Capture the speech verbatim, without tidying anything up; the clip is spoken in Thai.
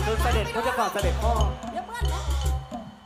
จนเสด็จพระเจ้าค่ะเสด็จพ่อ